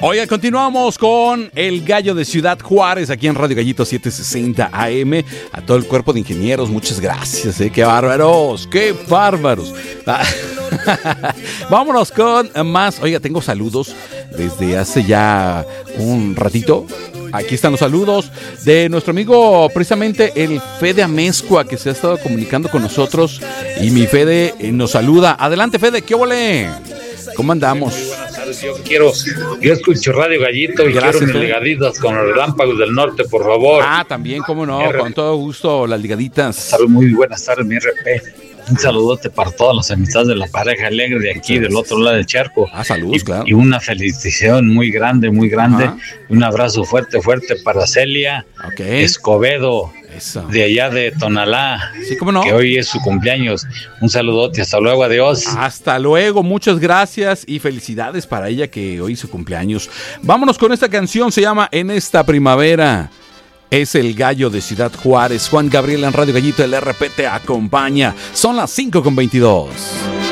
Oiga, continuamos con el Gallo de Ciudad Juárez, aquí en Radio Gallito 760 AM. A todo el cuerpo de ingenieros, muchas gracias, qué bárbaros, qué bárbaros. Vámonos con más. Oiga, tengo saludos desde hace ya un ratito. Aquí están los saludos de nuestro amigo, precisamente el Fede Amezcua, que se ha estado comunicando con nosotros. Y mi Fede nos saluda. Adelante, Fede, ¿qué ole? ¿Cómo andamos? Buenas tardes, yo escucho Radio Gallito y gracias, quiero mis ligaditas con los Relámpagos del Norte, por favor. También, cómo no, con todo gusto, las ligaditas. Muy buenas tardes, mi RP. Un saludote para todas las amistades de la pareja alegre de aquí, del otro lado del charco. Saludos, claro. Y una felicitación muy grande, muy grande. Ajá. Un abrazo fuerte, fuerte para Celia Escobedo. Eso. De allá de Tonalá, sí, cómo no, que hoy es su cumpleaños. Un saludote, hasta luego, adiós. Hasta luego, muchas gracias y felicidades para ella que hoy es su cumpleaños. Vámonos con esta canción, se llama En esta primavera. Es el Gallo de Ciudad Juárez. Juan Gabriel en Radio Gallito, el RP te acompaña. Son las 5:22.